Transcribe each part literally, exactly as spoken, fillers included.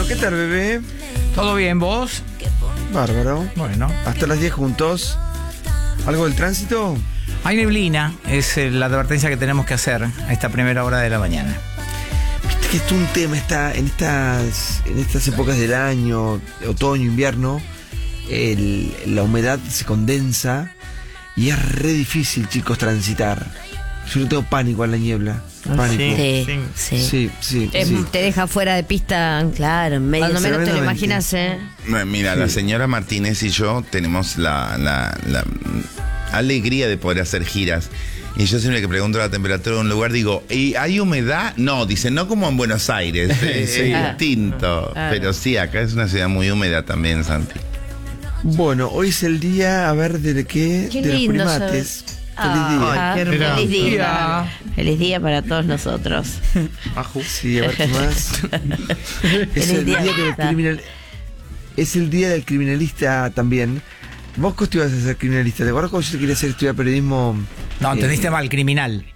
Bueno, ¿qué tal, bebé? ¿Todo bien, vos? Bárbaro. Bueno. Hasta las diez juntos. ¿Algo del tránsito? Hay neblina, es eh, la advertencia que tenemos que hacer a esta primera hora de la mañana. Viste que esto es un tema, está en estas, en estas épocas del año, otoño, invierno, el, la humedad se condensa y es re difícil, chicos, transitar. Yo no tengo pánico a la niebla. Pánico. Sí, sí. Sí, sí, sí, Eh, sí. Te deja fuera de pista, claro, en medio. Cuando menos te lo Absolutamente. imaginas, ¿eh? Mira, Sí. la señora Martínez y yo tenemos la, la, la alegría de poder hacer giras. Y yo siempre que pregunto la temperatura de un lugar digo, ¿y hay humedad? No, dicen, no como en Buenos Aires, es, Sí. es distinto. Ah. Pero sí, acá es una ciudad muy húmeda también, Santi. Bueno, hoy es el día, a ver, ¿de qué? Qué de los lindo primates. Ah, Feliz día. qué hermoso. feliz día. Día. Feliz día para todos nosotros. Sí, a ver qué más. es, Feliz el día, día del Marta. criminal... es el día del criminalista también. Vos, Costi, ibas a ser criminalista. ¿Te acuerdas cuando yo quería hacer estudiar periodismo? No, Eh, entendiste mal, criminal.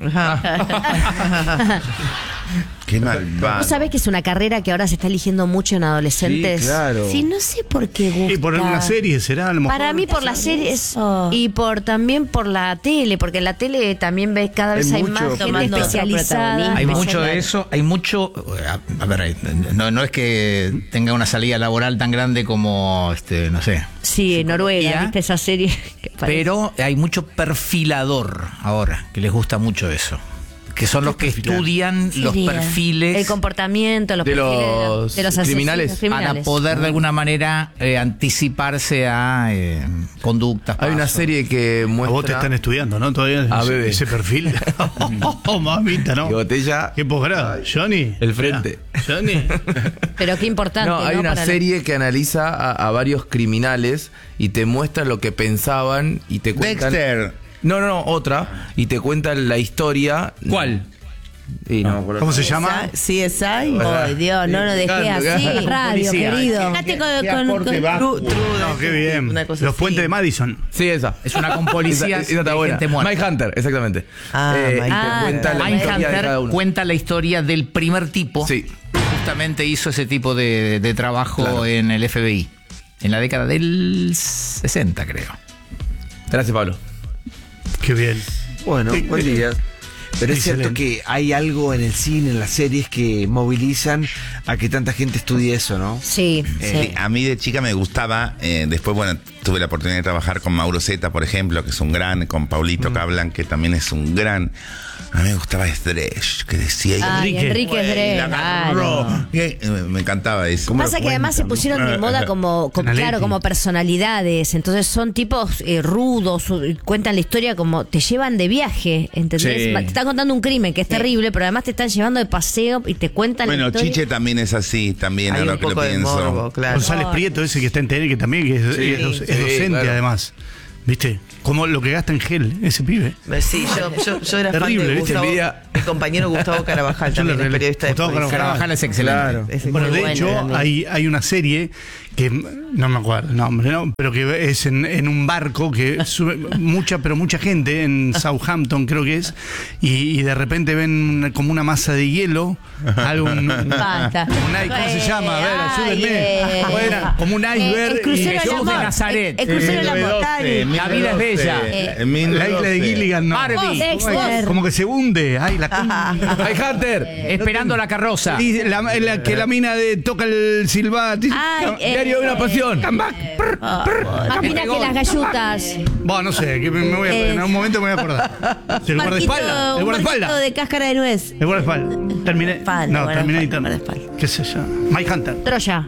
Qué malvado. ¿Vos sabés que es una carrera que ahora se está eligiendo mucho en adolescentes? Sí, claro. Sí, no sé por qué gusta. Y por alguna serie será, a lo mejor. Para mí por las series y por también por la tele, porque en la tele también ves cada vez Hay hay, mucho más gente Tomando especializada. Hay mucho Especial- de eso, hay mucho. A, a ver, no, no es que tenga una salida laboral tan grande como, este, no sé. Sí, en Noruega, Psicología. ¿viste esa serie? Que parece- Pero hay mucho perfilador ahora, que les gusta mucho eso. Que son los que estudian los Sería perfiles el comportamiento, los De perfiles los de los asesinos criminales. para poder de alguna manera eh, anticiparse a eh, conductas. Hay una pasos. serie que A muestra. vos te están estudiando, ¿no? Todavía Ah, ese, bebé. ese perfil. Oh, mamita, ¿no? Y botella. ¿Qué posgrado? ¿Johnny? El frente. Mirá, ¿Johnny? Pero qué importante. No, hay una Para la- serie que analiza a, a varios criminales y te muestra lo que pensaban y te cuentan. Dexter. No, no, no, otra. Y te cuentan la historia. ¿Cuál? Y no me acuerdo. ¿Cómo se llama? C S I. Ay, Dios, no lo dejé Claro, así. claro. Radio, Policía. querido. Fíjate con, ¿Qué con- aporte con- bajo? True- True No, qué bien. una cosa Los así. puentes de Madison. Sí, esa. Es una con policías Esa- esa está de buena. gente muerta. Mike Hunter, exactamente. Ah, Eh, Mike y te Hunter. cuenta la Mike historia de cada Hunter uno. cuenta la historia del primer tipo. Sí. Justamente hizo ese tipo de, de trabajo Claro. en el F B I. En la década del sesenta, creo. Gracias, Pablo. Qué bien. Bueno, buen día. Pero es cierto Excelente. que hay algo en el cine, en las series que movilizan a que tanta gente estudie eso, ¿no? Sí, Sí, sí. a mí de chica me gustaba, eh, después, bueno, tuve la oportunidad de trabajar con Mauro Zeta, por ejemplo, que es un gran, con Paulito Cablan, que también es un gran. A mí me gustaba Stretch, que decía... Ay, Enrique. Enrique "Güey, Drey, la agarró". claro. Eh, Me encantaba eso. Pasa que además se pusieron de moda como, como- Canaletti. claro, como personalidades. Entonces son tipos eh, rudos, u- cuentan la historia como te llevan de viaje, ¿entendés? Sí. Te están contando un crimen que es terrible, pero además te están llevando de paseo y te cuentan la Bueno, historia. Chiche también es así, también, Hay ahora un que lo poco de pienso. morbo, claro. González Prieto, ese que está en T N, que también que es, Sí, es doc- sí, es docente claro. además. ¿Viste? Como lo que gasta en gel, ese pibe. Sí, yo, yo, yo era Terrible, fan de ¿viste? Gustavo, Envidia. mi compañero Gustavo Carabajal, Yo también lo es rele- periodista de Gustavo policía. Carabajal es excelente. Claro. Es Bueno, muy de bueno hecho, también. hay, hay una serie que no me acuerdo el nombre, ¿no? Pero que es en, en un barco que sube mucha, pero mucha gente en Southampton, creo que es, y, y de repente ven una- como una masa de hielo, algo, un, Basta. un i- ¿cómo se llama? A ver, Ay, ayúdenme. eh, Bueno, como un eh, iceberg. el crucero y- del Jesús de amor. Nazaret. El, el crucero del amor. La vida es bella. Eh, En mil La isla de doce. Gilligan, no. Barbie. Dexter. Como que se hunde. Ay, la Mike Hunter. Esperando la carroza. y la, la- que la mina de toca el silbato. Ay, eh, Diario de una pasión. Come back. Prr. Más fina que las gallutas. Bueno, no sé, que me, me voy a, en algún momento me voy a acordar. El Marquito, guardaespaldas. El un marquito guardaespaldas. de cáscara de nuez. El guardaespaldas. Terminé. Espalda, No, terminé guardaespaldas, editando. guardaespaldas. ¿Qué sé yo? Mike Hunter. Troya.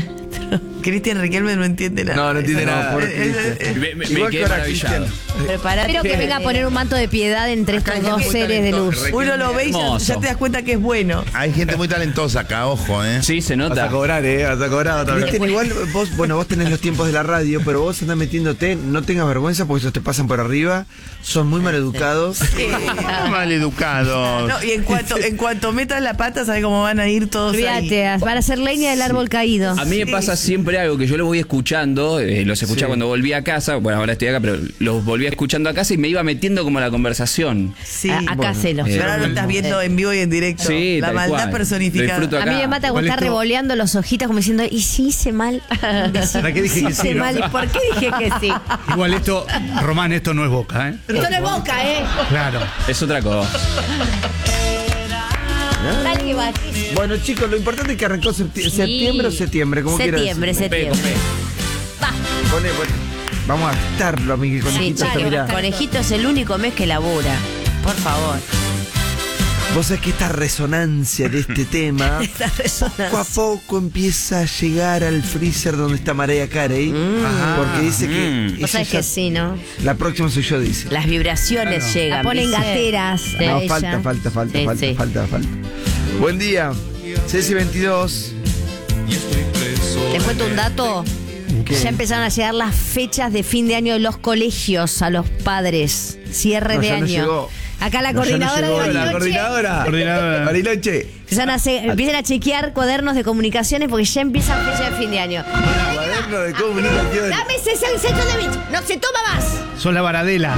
Cristian Riquelme no entiende nada. No, no entiende Eso nada. es- Por es- es- es- Me, me- me Igual quedé que ahora maravillado. Preparate. Espero que venga a poner un manto de piedad entre estos dos seres de luz. Uno lo ve y ya, Hermoso. ya te das cuenta que es bueno. Hay gente muy talentosa acá, ojo, ¿eh? Sí, se Vas a nota. cobrar, ¿eh? Vas a cobrar otra vez. Cristian, igual vos, bueno, vos tenés los tiempos de la radio, pero vos andás metiéndote, no tengas vergüenza porque ellos te pasan por arriba, son muy maleducados. Mal educados. No, y en cuanto, en cuanto metas la pata, ¿sabes cómo van a ir todos ahí? Olvídate, van a ser leña del árbol caído. A mí me Sí. pasa siempre ocurre algo que yo lo voy escuchando, eh, los escuchaba Sí. cuando volví a casa, bueno, ahora estoy acá, pero los volví escuchando a casa y me iba metiendo como a la conversación. Sí. A- acá se los. Pero ahora lo estás viendo en vivo y en directo. Sí, la tal maldad cual. personificada. Lo disfruto A mí acá. me mata como Igual estar esto- revoleando los ojitos como diciendo, ¿y si hice mal? ¿Para qué dije que hice sí, no? mal? ¿Y por qué dije que sí? Igual esto, Román, esto no es Boca, ¿eh? Esto no es Boca, ¿eh? Claro. Es otra cosa. Dale que va. Bueno, chicos, lo importante es que arrancó septi- septiembre o septiembre, como quieras Septiembre, decirlo. septiembre. Va. Poné, bueno, vamos a estarlo, Miguel Sí, Conejito. dale, mirá. Conejito es el único mes que labura. Por favor. Vos sabés que esta resonancia de este tema Esta resonancia. poco a poco empieza a llegar al freezer donde está Mariah Carey, porque dice que Mm. ella Vos sabés ya- que sí, ¿no? la próxima soy yo, dice. Las vibraciones llegan. La ponen ¿viste? gateras. De No, ella. falta, falta, falta, Sí, falta, sí. falta, falta. Buen día, Ceci veintidós. Les cuento un dato. ¿Qué? Ya empezaron a llegar las fechas de fin de año de los colegios a los padres. Cierre No, de ya no año. llegó. Acá la No, ya no coordinadora llegó, de la Bariloche. coordinadora. Coordinadora. Bariloche. Empiezan a, hacer- empiezan a chequear cuadernos de comunicaciones porque ya empiezan fecha de fin de año. Cuaderno de comunicación. Dame ese centro de bit. No se toma más. Sos la Varadela.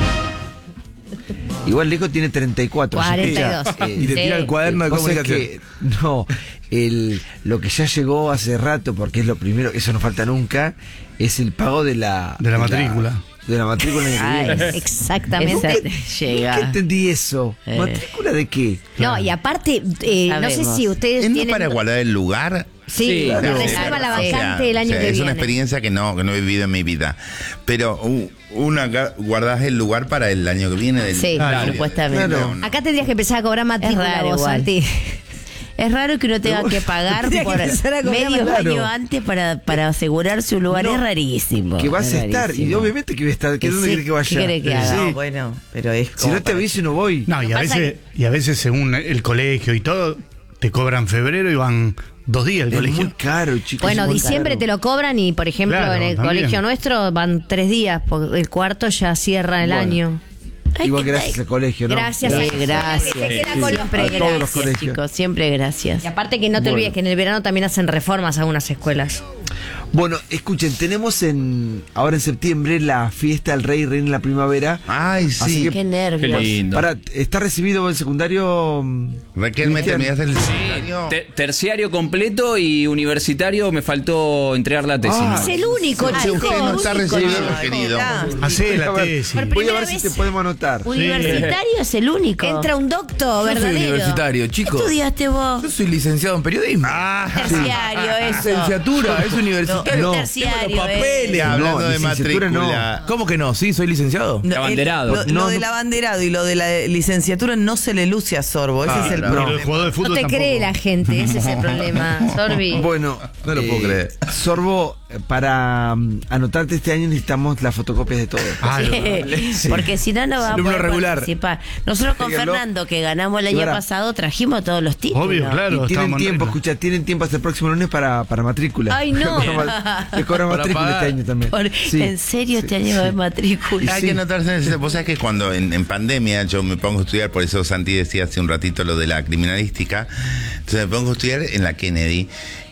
Igual Leco tiene treinta y cuatro. cuarenta y dos. así que, eh, Y te tira el cuaderno de Vos sabés comunicación. que, no, el, lo que ya llegó hace rato, porque es lo primero, eso no falta nunca, es el pago de la... De la matrícula. de la matrícula en el que viene. Exactamente. Nunca entendí eso. Eh. ¿Matrícula de qué? No, y aparte, eh, no sé Sabemos. si ustedes ¿Es no tienen... para guardar el lugar? Sí, Sí, te claro. reserva la O sea, vacante el año o sea, que es viene. una experiencia que no, que no he vivido en mi vida. Pero uh, una ga- guardás el lugar para el año que viene. Del, Sí, Claro. supuestamente. Claro. Acá tendrías que empezar a cobrar matrícula Es raro vos, igual. Santi. Es raro que uno tenga que pagar Tendría que por empezar a cobrar medio más. año Claro. antes para, para asegurarse un lugar. No. Es rarísimo. Que vas es a estar, y rarísimo. obviamente que voy a estar. ¿Que Que ¿Dónde sí, querés que vaya? ¿qué querés que Eh, haga? sí. No, bueno, pero es Si como no te para- aviso, no voy. No, y a, pasa veces, y a veces según el colegio y todo, te cobran febrero y van dos días el Es colegio. muy caro, chicos. Bueno, es muy diciembre caro. te lo cobran y, por ejemplo, Claro, en el también. colegio nuestro van tres días, porque el cuarto ya cierra el Bueno. año. Igual gracias al colegio, ¿no? Gracias. Sí, a- gracias. Se queda con los Siempre A todos los gracias, colegios. chicos. Siempre gracias. Y aparte que no te Bueno. olvides que en el verano también hacen reformas algunas escuelas. Bueno, escuchen, tenemos en ahora en septiembre la fiesta del Rey y Reina en la primavera. Ay, Así sí. que- Qué nervios. Qué lindo. Para, ¿está recibido el secundario? Raquel, ¿me Cristian? terminaste el secundario? Te- terciario completo y universitario me faltó entregar la tesis. Ah. Es el único, Usted chicos. no está recibido, Ay, querido. mirá. Hacé la Voy a ver- tesis. Por Voy a primera ver si vez. te podemos anotar. Universitario es el único. Entra un doctor, Yo soy verdadero. universitario, ¿Qué chicos. estudiaste vos? Yo soy licenciado en periodismo. Terciario, eso. Licenciatura, es universitario. No. Terciario, Tengo los papeles. eh. Hablando No, de licenciatura no. matrícula. ¿Cómo que no? Sí, soy licenciado. No, Abanderado. el- Lo, No, lo del no. abanderado y lo de la licenciatura no se le luce a Sorbo. Ese Ah, es el no. Pero problema. el jugador de fútbol No te tampoco. cree la gente, ese es el problema, Sorbi. Bueno, No lo puedo creer. Sorbo, eh, para mm, anotarte este año necesitamos las fotocopias de todo. Ah, Sí, porque si no, no va a Alumno poder regular. participar. Nosotros con Díganlo. Fernando, que ganamos el Y año ahora- pasado, trajimos todos los títulos. Obvio, claro. Y tienen estábamos en tiempo, regla. escucha, tienen tiempo hasta el próximo lunes para, para matrícula. Ay, no. Le cobran Para matrícula pagar. este año también. Por- Sí. ¿En serio este año de matrícula? Hay Sí. que notarse en ese. Vos sabés que cuando en, en pandemia yo me pongo a estudiar, por eso Santi decía hace un ratito lo de la criminalística, entonces me pongo a estudiar en la Kennedy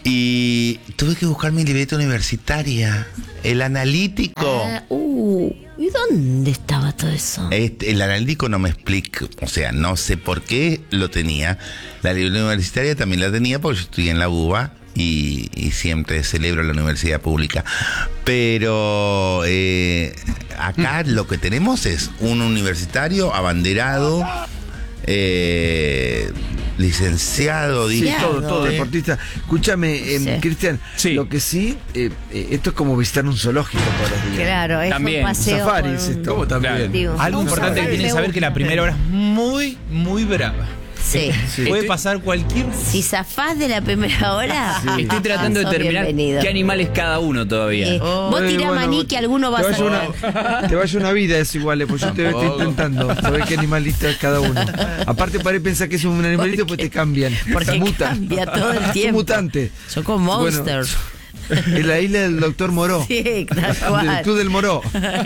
y tuve que buscar mi libreta universitaria, el analítico. Ah, uh, ¿y dónde estaba todo eso? Este, el analítico no me explica, o sea, no sé por qué lo tenía. La libreta universitaria también la tenía porque yo estudié en la U B A y, y siempre celebro la universidad pública. Pero eh, acá lo que tenemos es un universitario abanderado, eh, licenciado, Sí, dije. todo, todo, Eh, deportista. Escúchame, em, Sí. Cristian, Sí. lo que sí, eh, eh, esto es como visitar un zoológico todos los días. Claro, es También. un paseo. Safari por es un- esto. ¿Cómo también? Digo, Algo un importante que safari tienen que me saber que la gusta. primera hora es muy, muy brava. Sí. Sí. Puede pasar cualquier... Si zafás de la primera hora, Estoy tratando de sos determinar bienvenido. qué animal es cada uno todavía. Eh, vos Eh, tirá bueno, maní que alguno va a te vaya sacar. una, te vaya una vida es igual, eh, pues yo te estoy Tampoco. intentando saber qué animalito es cada uno. Aparte para pensar que es un animalito, pues te cambian. Porque Muta. cambia todo el Es un tiempo. mutante. Son como Bueno, monsters. En la isla del doctor Moró. Sí, tal Del cual. Club del Moró.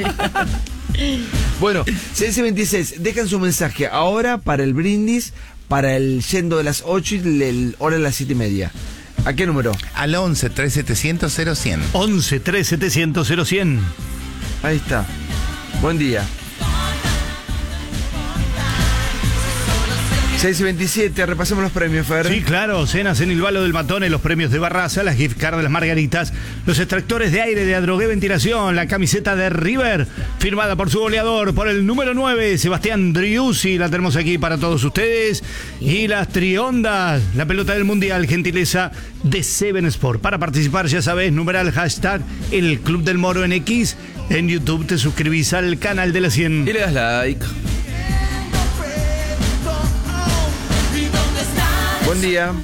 Bueno, C S veintiséis, dejan su mensaje ahora para el brindis, para el yendo de las ocho y el hora de las siete y media. ¿A qué número? Al once, tres setecientos, cero cien. once, tres setecientos, cero cien. Ahí está. Buen día. seis y veintisiete, repasemos los premios, Fer. Sí, claro, cenas en el Balo del Matone, los premios de Barraza, las gift cards de las Margaritas, los extractores de aire de Adrogué Ventilación, la camiseta de River, firmada por su goleador, por el número nueve, Sebastián Driussi, la tenemos aquí para todos ustedes, y las triondas, la pelota del Mundial, gentileza de Seven Sport. Para participar, ya sabes, numeral hashtag el Club del Moro en X, en YouTube te suscribís al canal de la cien. Y le das like. Buen día.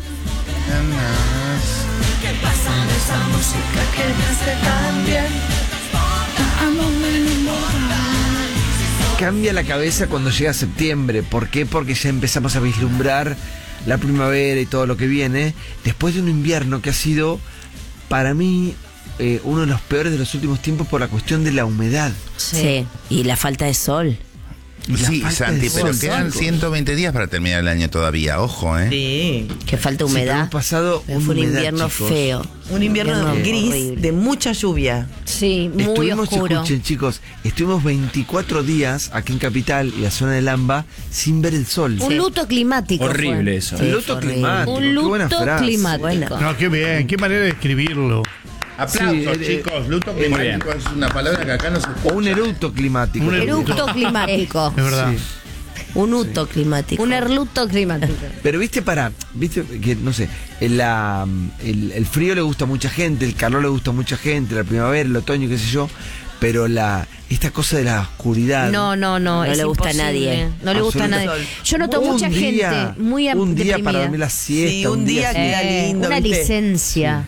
Cambia la cabeza cuando llega septiembre. ¿Por qué? Porque ya empezamos a vislumbrar la primavera y todo lo que viene. Después de un invierno que ha sido, para mí, eh, uno de los peores de los últimos tiempos por la cuestión de la humedad. Sí, y la falta de sol. Sí, falta Santi, de pero sol, quedan chicos. ciento veinte días para terminar el año todavía, ojo, ¿eh? Sí. Que falta Sí, pero humedad. hemos pasado Pero una fue un humedad, invierno chicos. feo. Un invierno Invierno gris horrible. de mucha lluvia. Sí, muy Estuvimos, oscuro. escuchen chicos, estuvimos veinticuatro días aquí en Capital y la zona del AMBA sin ver el sol. Un luto climático. Horrible fue. eso. El luto fue horrible. climático. Un qué buena luto frase. climático. Bueno. No, qué bien, qué manera de escribirlo. Aplausos, Sí, eh, chicos. Luto bien. climático es una palabra que acá no se escucha. O un eructo climático. Un Eructo climático. Es verdad. Sí. Un uto climático. Un erluto climático. Pero viste, para, viste que, no sé, el, la, el, el frío le gusta a mucha gente, el calor le gusta a mucha gente, la primavera, el otoño, qué sé yo, pero la esta cosa de la oscuridad. No, no, no. No es le gusta a imposible. nadie. No le gusta a nadie. Yo noto Un mucha día, gente muy Un día deprimida. para dormir la siesta. Sí, un día así. queda Eh, lindo, una ¿viste? licencia.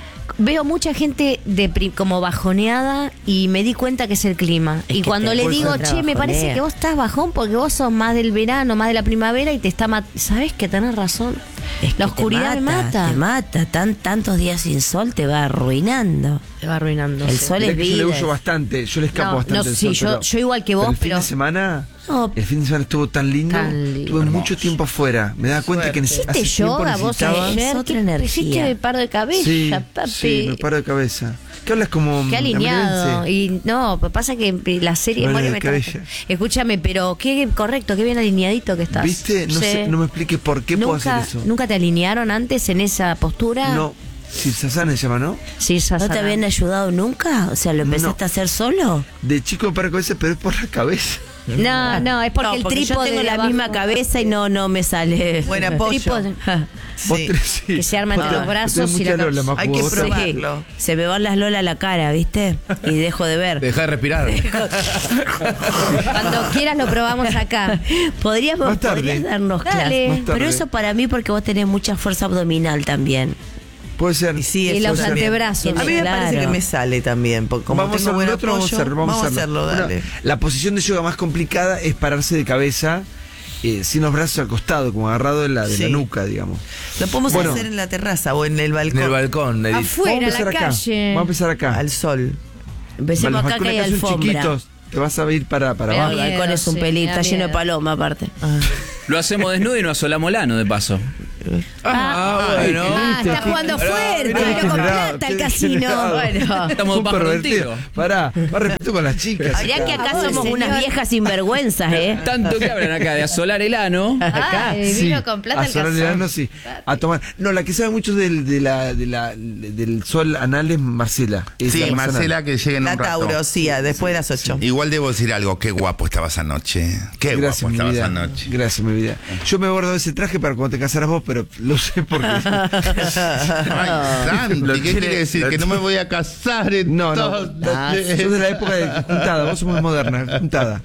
Veo mucha gente depri- como bajoneada y me di cuenta que es el clima. Es y que cuando te le pulsa digo, otra che, me parece bajonea. que vos estás bajón porque vos sos más del verano, más de la primavera y te está matando. ¿Sabés que tenés razón? Es que la te oscuridad me mata. Te mata. Tan, tantos días sin sol te va arruinando. Te va arruinando. El sí. sol Mirá es que yo le vida. huyo bastante, yo le escapo No, bastante no, del sí, sol, yo- pero- yo igual que vos, el fin pero- de semana, No. el fin de semana estuvo tan lindo, Tan lindo. tuve mucho tiempo afuera, me daba cuenta que necesitaba ¿Hiciste yoga vos necesitaba... ayer? Es otra ¿Qué- energía. Hiciste de paro de cabeza, Sí, papi. sí, me paro de cabeza. ¿Qué hablas como Qué alineado. amirense? Y no, pues pasa que la serie Vale, Moria me está- cabella. Escúchame, pero qué correcto, qué bien alineadito que estás. ¿Viste? No, Sí. sé, no me expliques por qué puedo ¿Nunca, hacer eso. ¿Nunca te alinearon antes en esa postura? No, Sirsasana se llama, ¿no? Sí, ¿No Sasana. te habían ayudado nunca? O sea, ¿lo empezaste No. a hacer solo? De chico me paro de cabeza, pero es por la cabeza. No, no, es porque No, el porque yo trípode tengo de la abajo- misma cabeza y no, no me sale. Buen apoyo. Trípode. Vos Sí. tenés- sí. Que se arman Vos entre tenés- los brazos vos tenés y la mucha cabeza. Lola, Macu, Hay que vos tenés- probarlo. Se me van las lolas a la cara, ¿viste? Y dejo de ver. Deja de respirar. Cuando quieras lo probamos acá. Podríamos, Más tarde. podrías darnos Dale. clases. Más tarde. Pero eso para mí porque vos tenés mucha fuerza abdominal también. Puede ser. Y sí, Y eso los también. antebrazos. A mí me Claro. parece que me sale también. Porque como vamos tengo a buen ver otro, vamos a apoyo, hacerlo, vamos a hacerlo. dale. Bueno, la posición de yoga más complicada es pararse de cabeza, eh, sin los brazos al costado, como agarrado de la, de la Sí. nuca, digamos. Lo podemos Bueno. hacer en la terraza o en el balcón. En el balcón, Edith. Afuera, Vamos a la empezar acá. calle. Vamos a empezar acá. Al sol. Empecemos Los acá que hay balcones son alfombra. chiquitos, te vas a ir para, para Pero El abajo. bien. balcón es un Sí, pelín, me da está lleno de miedo. paloma aparte. Lo hacemos desnudo y nos asolamos lano de paso. Ah, bueno. Ah, está Qué- jugando Pero, fuerte, mirá, vino con degenerado, plata qué el casino. degenerado. Bueno. Estamos Un bajo un pervertido. tiro. Pará, más respeto con las chicas. Habría que acá Ay, somos señor. unas viejas sinvergüenzas, ¿eh? Tanto que hablan acá de asolar el ano. Ay, Sí, vino con plata a el solar el casino. ano, sí. A tomar. No, la que sabe mucho del, de la, de la, del sol anal es Marcela. Es la Sí, más Marcela, anal. que llegue en La un rato. Tauro, sí, a- después de las ocho. Igual debo decir algo, qué guapo estabas anoche. Qué Gracias, guapo mi estabas vida. anoche. Gracias, mi vida. Yo me he guardado ese traje para cuando te casaras vos, pero lo sé porque. Ay, Santi, Lo ¿qué tiene- quiere decir? lo Que no me voy a casar en No, no. todo- Sos de la época de juntada, vos sos muy moderna, juntada.